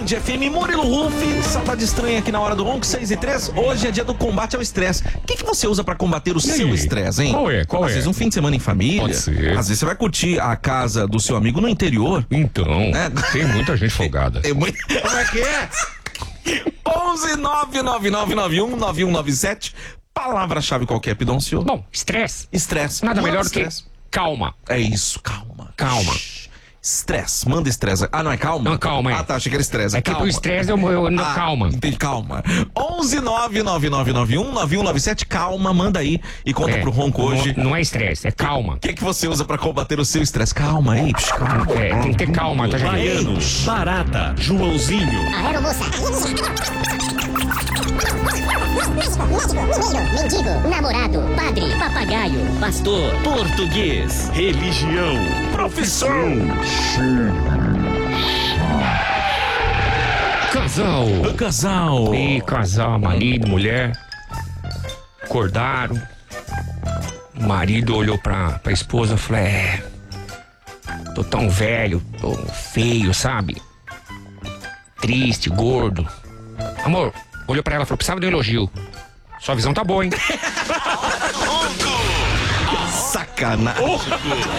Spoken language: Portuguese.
Band FM, Murilo Rufi, saudade estranha aqui na hora do ronco, 6 e 3. Hoje é dia do combate ao estresse. O que você usa pra combater o seu estresse, hein? Qual Às vezes um fim de semana em família. Pode ser. Às vezes você vai curtir a casa do seu amigo no interior. Então, tem muita gente folgada. Como é que é? 11 999919197. Palavra-chave qualquer, Pidoncio. Bom, estresse. Estresse. Nada melhor do que estresse. calma. É isso, calma. Calma. Estresse, manda estresse. Ah, não é calma? Não, calma, é. Ah, tá, achei que era estresse. É que calma. pro estresse eu não, calma. Entendi, calma. 11 999919197, calma, manda aí e conta pro Ronco hoje. Não é estresse, é calma. O que você usa pra combater o seu estresse? Calma aí, calma. É, tem que ter calma, tá, gente? Baianos, Barata, Joãozinho. Aeromoça. Médico, mineiro, mendigo, namorado, padre, papagaio, Pastor, português, religião, profissão. Casal. Casal. Casal, marido, mulher. Acordaram. O marido olhou pra esposa e falou: tô tão velho, tô feio, sabe? Triste, gordo. Amor, olhou pra ela e falou: precisava de um elogio. Sua visão tá boa, hein? Sacanagem.